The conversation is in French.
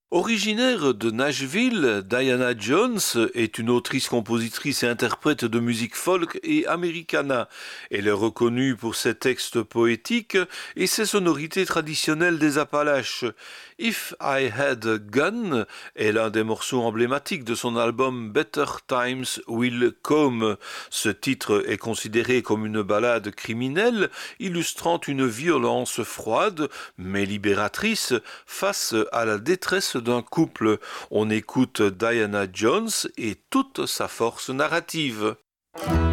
Originaire de Nashville, Diana Jones est une autrice, compositrice et interprète de musique folk et americana. Elle est reconnue pour ses textes poétiques et ses sonorités traditionnelles des Appalaches. If I Had a Gun est l'un des morceaux emblématiques de son album Better Times Will Come. Ce titre est considéré comme une ballade criminelle, illustrant une violence froide mais libératrice face à la détresse d'un couple. On écoute Diana Jones et toute sa force narrative.